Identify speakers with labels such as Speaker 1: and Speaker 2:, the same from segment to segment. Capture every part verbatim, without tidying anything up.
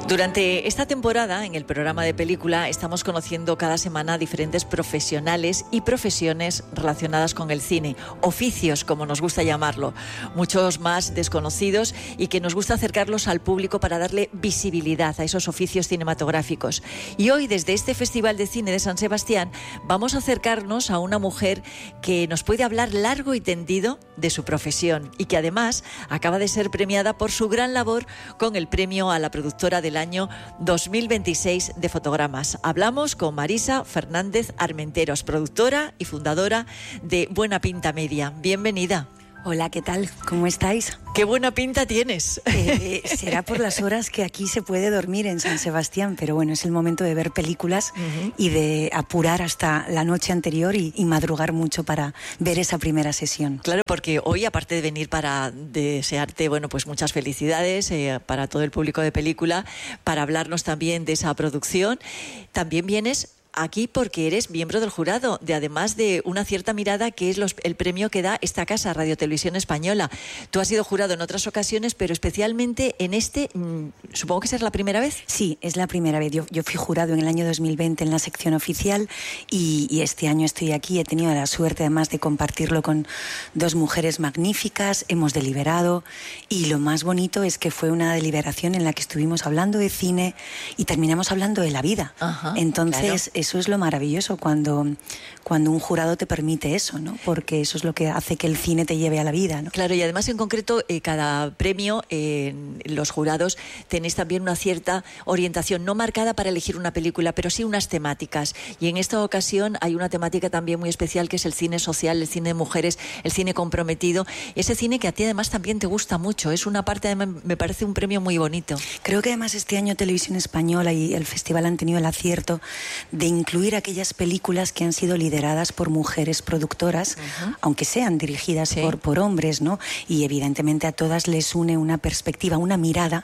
Speaker 1: Durante esta temporada, en el programa de película, estamos conociendo cada semana diferentes profesionales y profesiones relacionadas con el cine, oficios, como nos gusta llamarlo, muchos más desconocidos y que nos gusta acercarlos al público para darle visibilidad a esos oficios cinematográficos. Y hoy, desde este Festival de Cine de San Sebastián, vamos a acercarnos a una mujer que nos puede hablar largo y tendido de su profesión y que además acaba de ser premiada por su gran labor con el premio a la productora del año dos mil veintiséis de Fotogramas. Hablamos con Marisa Fernández Armenteros, productora y fundadora de Buena Pinta Media. Bienvenida.
Speaker 2: Hola, ¿qué tal? ¿Cómo estáis?
Speaker 1: ¡Qué buena pinta tienes!
Speaker 2: Eh, será por las horas que aquí se puede dormir en San Sebastián, pero bueno, es el momento de ver películas uh-huh. y de apurar hasta la noche anterior y, y madrugar mucho para ver esa primera sesión.
Speaker 1: Claro, porque hoy, aparte de venir para desearte, bueno, pues muchas felicidades eh, para todo el público de película, para hablarnos también de esa producción, también vienes aquí porque eres miembro del jurado, de además de Una cierta mirada, que es los, el premio que da esta casa, Radio Televisión Española. Tú has sido jurado en otras ocasiones, pero especialmente en este, mmm, supongo que es la primera vez.
Speaker 2: Sí, es la primera vez. Yo, yo fui jurado en el año dos mil veinte en la sección oficial y, y este año estoy aquí. He tenido la suerte además de compartirlo con dos mujeres magníficas. Hemos deliberado y lo más bonito es que fue una deliberación en la que estuvimos hablando de cine y terminamos hablando de la vida. Ajá, Entonces, claro. Eso es lo maravilloso cuando, cuando un jurado te permite eso, ¿no? Porque eso es lo que hace que el cine te lleve a la vida, ¿no?
Speaker 1: Claro, y además en concreto eh, cada premio, eh, los jurados tenéis también una cierta orientación, no marcada para elegir una película, pero sí unas temáticas. Y en esta ocasión hay una temática también muy especial que es el cine social, el cine de mujeres, el cine comprometido. Ese cine que a ti además también te gusta mucho. Es una parte, además, me parece un premio muy bonito.
Speaker 2: Creo que además este año Televisión Española y el festival han tenido el acierto de incluir aquellas películas que han sido lideradas por mujeres productoras, uh-huh. aunque sean dirigidas sí. por, por hombres, ¿no? Y evidentemente a todas les une una perspectiva, una mirada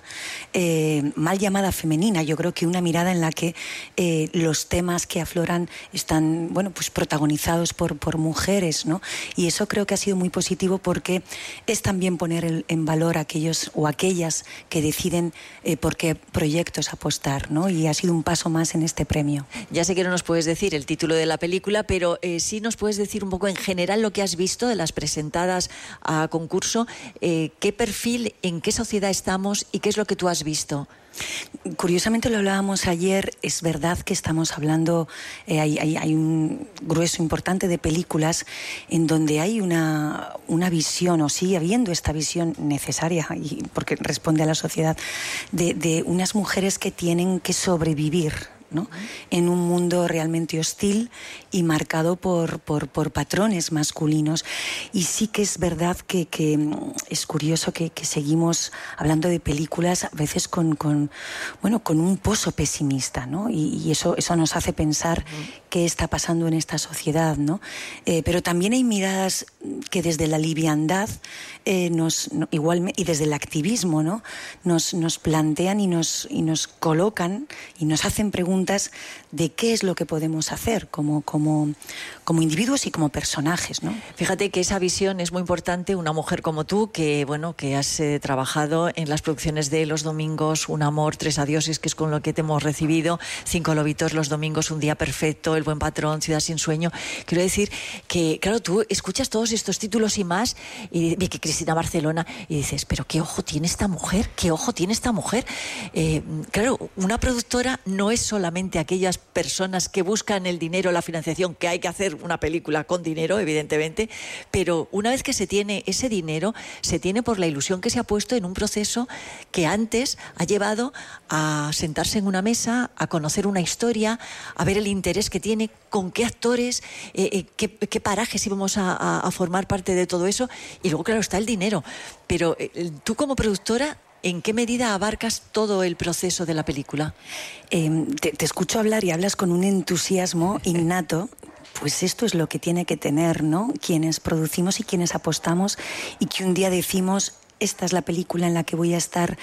Speaker 2: eh, mal llamada femenina. Yo creo que una mirada en la que eh, los temas que afloran están, bueno, pues protagonizados por, por mujeres, ¿no? Y eso creo que ha sido muy positivo porque es también poner el, en valor a aquellos o aquellas que deciden eh, por qué proyectos apostar, ¿no? Y ha sido un paso más en este premio.
Speaker 1: Ya sé que no nos puedes decir el título de la película, pero eh, sí nos puedes decir un poco en general lo que has visto de las presentadas a concurso, eh, qué perfil, en qué sociedad estamos y qué es lo que tú has visto.
Speaker 2: Curiosamente lo hablábamos ayer, es verdad que estamos hablando, eh, hay, hay, hay un grueso importante de películas en donde hay una, una visión, o sigue habiendo esta visión necesaria, y porque responde a la sociedad, de, de unas mujeres que tienen que sobrevivir, ¿no? En un mundo realmente hostil y marcado por, por, por patrones masculinos. Y sí que es verdad que, que es curioso que, que seguimos hablando de películas a veces con, con, bueno, con un pozo pesimista, ¿no? Y, y eso, eso nos hace pensar uh-huh. qué está pasando en esta sociedad, ¿no? Eh, pero también hay miradas que desde la liviandad eh, nos, no, igual, y desde el activismo, ¿no? nos, nos plantean y nos, y nos colocan y nos hacen preguntas de qué es lo que podemos hacer como, como, como individuos y como personajes, ¿no?
Speaker 1: Fíjate que esa visión es muy importante, una mujer como tú, que bueno, que has eh, trabajado en las producciones de Los Domingos, Un Amor, Tres Adioses, que es con lo que te hemos recibido, Cinco Lobitos los domingos, Un Día Perfecto, El Buen Patrón, Ciudad Sin Sueño. Quiero decir que, claro, tú escuchas todos estos títulos y más, y que Cristina Barcelona, y dices, pero qué ojo tiene esta mujer, qué ojo tiene esta mujer. Eh, claro, una productora no es solamente aquellas personas que buscan el dinero, la financiación, que hay que hacer una película con dinero, evidentemente, pero una vez que se tiene ese dinero, se tiene por la ilusión que se ha puesto en un proceso que antes ha llevado a sentarse en una mesa, a conocer una historia, a ver el interés que tiene, con qué actores, eh, eh, qué, qué parajes íbamos a, a, a formar parte de todo eso, y luego, claro, está el dinero. Pero eh, tú como productora, ¿en qué medida abarcas todo el proceso de la película?
Speaker 2: Eh, te, te escucho hablar y hablas con un entusiasmo innato. Pues esto es lo que tiene que tener, ¿no? Quienes producimos y quienes apostamos y que un día decimos, esta es la película en la que voy a estar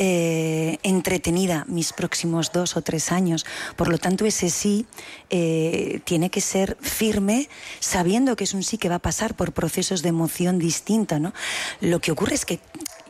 Speaker 2: eh, entretenida mis próximos dos o tres años. Por lo tanto, ese sí eh, tiene que ser firme, sabiendo que es un sí que va a pasar por procesos de emoción distinta, ¿no? Lo que ocurre es que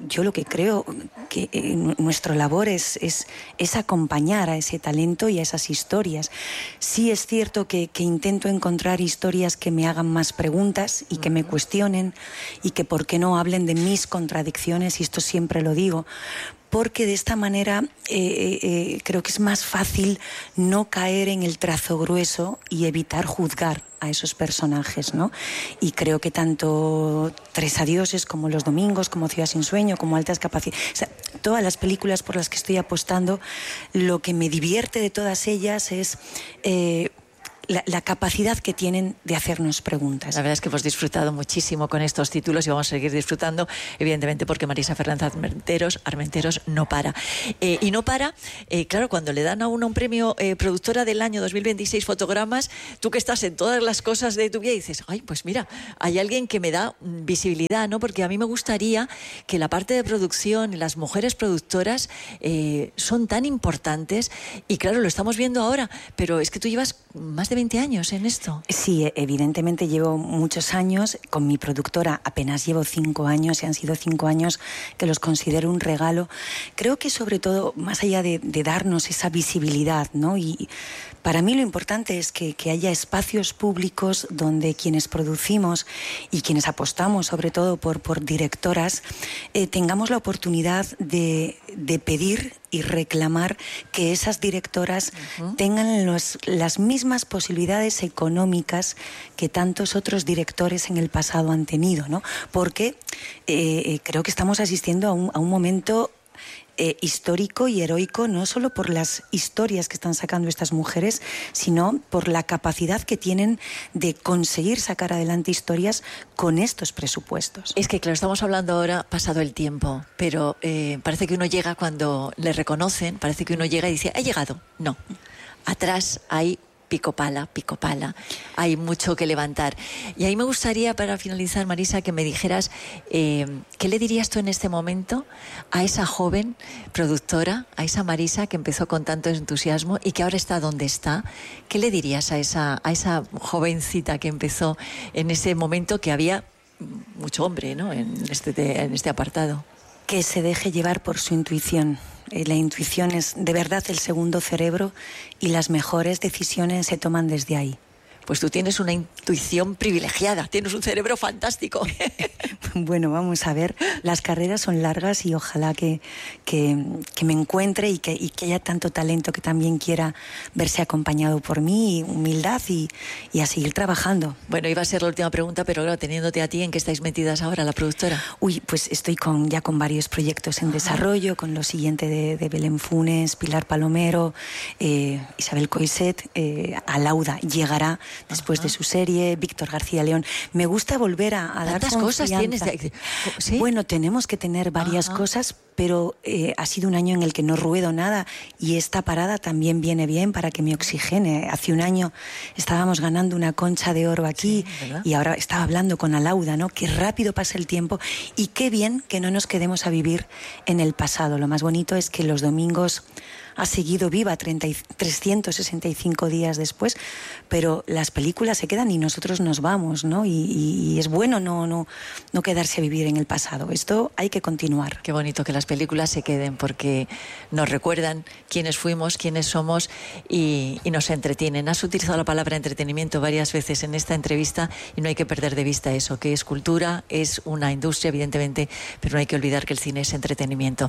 Speaker 2: yo lo que creo que eh, nuestra labor es, es, es acompañar a ese talento y a esas historias. Sí es cierto que, que intento encontrar historias que me hagan más preguntas y que me cuestionen y que por qué no hablen de mis contradicciones, y esto siempre lo digo, porque de esta manera eh, eh, creo que es más fácil no caer en el trazo grueso y evitar juzgar a esos personajes, ¿no? Y creo que tanto Tres Adioses como Los Domingos, como Ciudad sin sueño, como Altas capacidades, o sea, todas las películas por las que estoy apostando, lo que me divierte de todas ellas es Eh, La, la capacidad que tienen de hacernos preguntas.
Speaker 1: La verdad es que hemos disfrutado muchísimo con estos títulos y vamos a seguir disfrutando, evidentemente, porque Marisa Fernández Armenteros, Armenteros no para. Eh, y no para, eh, claro, cuando le dan a uno un premio eh, Productora del Año dos mil veintiséis Fotogramas, tú que estás en todas las cosas de tu vida dices, ay, pues mira, hay alguien que me da visibilidad, ¿no? Porque a mí me gustaría que la parte de producción y las mujeres productoras eh, son tan importantes, y claro, lo estamos viendo ahora, pero es que tú llevas más de veinte años en esto.
Speaker 2: Sí, evidentemente llevo muchos años. Con mi productora apenas llevo cinco años y han sido cinco años que los considero un regalo. Creo que sobre todo, más allá de, de darnos esa visibilidad, ¿no? Y para mí lo importante es que, que haya espacios públicos donde quienes producimos y quienes apostamos sobre todo por, por directoras eh, tengamos la oportunidad de, de pedir y reclamar que esas directoras uh-huh. tengan los, las mismas posibilidades económicas que tantos otros directores en el pasado han tenido, ¿no? Porque eh, creo que estamos asistiendo a un, a un momento Eh, histórico y heroico, no solo por las historias que están sacando estas mujeres, sino por la capacidad que tienen de conseguir sacar adelante historias con estos presupuestos.
Speaker 1: Es que, claro, estamos hablando ahora pasado el tiempo, pero eh, parece que uno llega cuando le reconocen, parece que uno llega y dice, ¿ha llegado? No. Atrás hay pico pala, pico pala. Hay mucho que levantar. Y ahí me gustaría, para finalizar, Marisa, que me dijeras eh, ¿qué le dirías tú en este momento a esa joven productora, a esa Marisa que empezó con tanto entusiasmo y que ahora está donde está? ¿Qué le dirías a esa, a esa jovencita que empezó en ese momento que había mucho hombre, ¿no? en, este, en este apartado?
Speaker 2: Que se deje llevar por su intuición. La intuición es de verdad el segundo cerebro y las mejores decisiones se toman desde ahí.
Speaker 1: Pues tú tienes una intuición privilegiada, tienes un cerebro fantástico.
Speaker 2: Bueno, vamos a ver, las carreras son largas y ojalá que, que, que me encuentre y que, y que haya tanto talento que también quiera verse acompañado por mí, humildad y, y a seguir trabajando.
Speaker 1: Bueno, iba a ser la última pregunta, pero claro, teniéndote a ti, ¿en qué estáis metidas ahora, la productora?
Speaker 2: Uy, pues estoy con, ya con varios proyectos en Ajá. desarrollo, con lo siguiente de, de Belén Funes, Pilar Palomero, eh, Isabel Coixet, eh, Alauda llegará después Ajá. de su serie, Víctor García León. Me gusta volver a, a dar
Speaker 1: ¿Tantas cosas tienes? De... ¿Sí?
Speaker 2: Bueno, tenemos que tener varias Ajá. cosas, pero eh, ha sido un año en el que no ruedo nada y esta parada también viene bien para que me oxigene. Hace un año estábamos ganando una concha de oro aquí sí, y ahora estaba hablando con Alauda, ¿no? Qué rápido pasa el tiempo y qué bien que no nos quedemos a vivir en el pasado. Lo más bonito es que Los Domingos ha seguido viva trescientos sesenta y cinco días después, pero las películas se quedan y nosotros nos vamos, ¿no? Y, y, y es bueno no, no, no quedarse a vivir en el pasado. Esto hay que continuar.
Speaker 1: Qué bonito que las películas se queden porque nos recuerdan quiénes fuimos, quiénes somos y, y nos entretienen. Has utilizado la palabra entretenimiento varias veces en esta entrevista y no hay que perder de vista eso, que es cultura, es una industria, evidentemente, pero no hay que olvidar que el cine es entretenimiento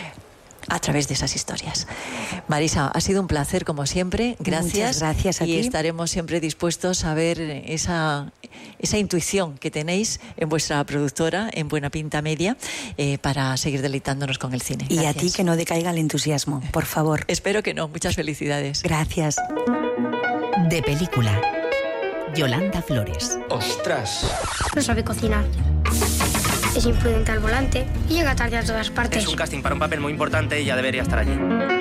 Speaker 1: a través de esas historias. Marisa, ha sido un placer como siempre, gracias.
Speaker 2: Muchas gracias a
Speaker 1: y
Speaker 2: ti.
Speaker 1: Estaremos siempre dispuestos a ver esa, esa intuición que tenéis en vuestra productora, en Buena Pinta Media, eh, para seguir deleitándonos con el cine.
Speaker 2: Y
Speaker 1: gracias.
Speaker 2: A ti que no decaiga el entusiasmo, por favor.
Speaker 1: Espero que no, muchas felicidades.
Speaker 2: Gracias.
Speaker 3: De película, Yolanda Flores.
Speaker 4: ¡Ostras!
Speaker 5: No sabe cocinar. Es imprudente al volante y llega tarde a todas partes.
Speaker 4: Es un casting para un papel muy importante y ya debería estar allí.